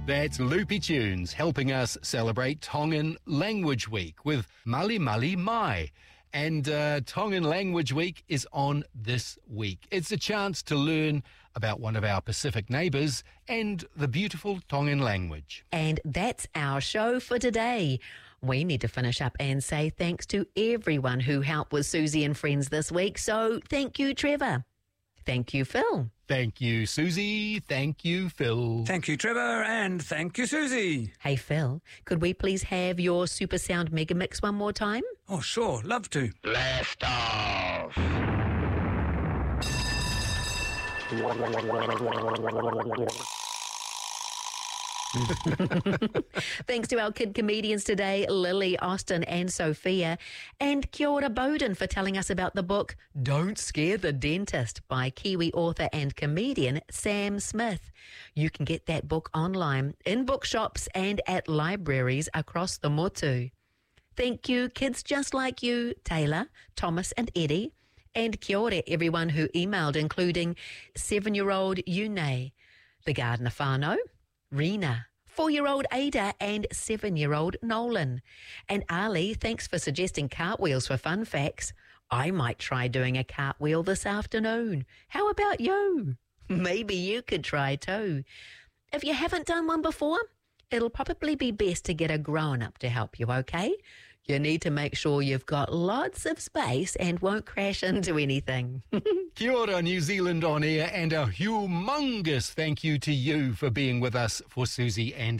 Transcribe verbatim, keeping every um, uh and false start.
That's Loopy Tunes helping us celebrate Tongan Language Week with Mali Mali Mai. And uh, Tongan Language Week is on this week. It's a chance to learn about one of our Pacific neighbours and the beautiful Tongan language. And that's our show for today. We need to finish up and say thanks to everyone who helped with Susie and Friends this week. So thank you, Trevor. Thank you, Phil. Thank you, Susie. Thank you, Phil. Thank you, Trevor, and thank you, Susie. Hey, Phil, could we please have your Super Sound Mega Mix one more time? Oh, sure, love to. Blast off! Thanks to our kid comedians today, Lily, Austin and Sophia. And kia ora Bowden for telling us about the book Don't Scare the Dentist by Kiwi author and comedian Sam Smith. You can get that book online in bookshops and at libraries across the motu. Thank you, kids just like you, Taylor, Thomas and Eddie. And kia ora everyone who emailed, including seven-year-old Yune, the gardener whānau, Rena, four-year-old Ada and seven-year-old Nolan. And Ali, thanks for suggesting cartwheels for fun facts. I might try doing a cartwheel this afternoon. How about you? Maybe you could try too. If you haven't done one before, it'll probably be best to get a grown-up to help you, okay? You need to make sure you've got lots of space and won't crash into anything. Kia ora, New Zealand On Air, and a humongous thank you to you for being with us for Susie and